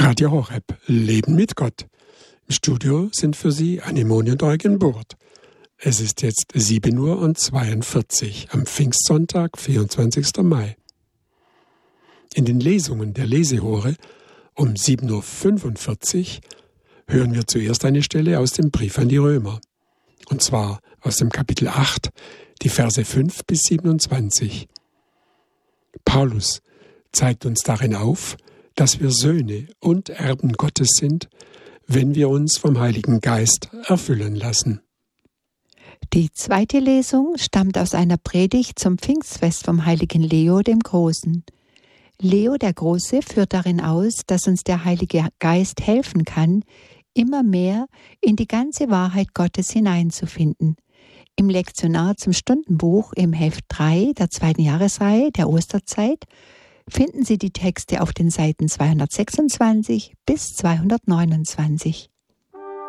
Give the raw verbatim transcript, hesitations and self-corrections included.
Radio Horeb, Leben mit Gott. Im Studio sind für Sie Anemone und Eugen Burt. Es ist jetzt sieben Uhr und zweiundvierzig am Pfingstsonntag, vierundzwanzigsten Mai. In den Lesungen der Lesehore um sieben Uhr fünfundvierzig hören wir zuerst eine Stelle aus dem Brief an die Römer. Und zwar aus dem Kapitel acht, die Verse fünf bis siebenundzwanzig. Paulus zeigt uns darin auf, dass wir Söhne und Erben Gottes sind, wenn wir uns vom Heiligen Geist erfüllen lassen. Die zweite Lesung stammt aus einer Predigt zum Pfingstfest vom heiligen Leo dem Großen. Leo der Große führt darin aus, dass uns der Heilige Geist helfen kann, immer mehr in die ganze Wahrheit Gottes hineinzufinden. Im Lektionar zum Stundenbuch im Heft drei der zweiten Jahresreihe der Osterzeit finden Sie die Texte auf den Seiten zweihundertsechsundzwanzig bis zweihundertneunundzwanzig.